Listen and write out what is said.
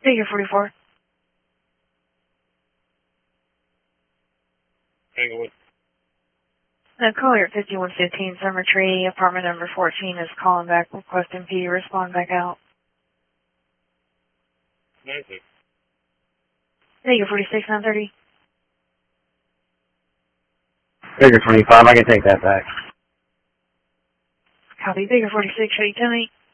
Figure 44. Englewood. Caller at 5115 Summer Tree, apartment number 14 is calling back, requesting P. Respond back out. 96. Figure 46, 930. Figure 25, I can take that back. Copy. Figure 46, should you tell me?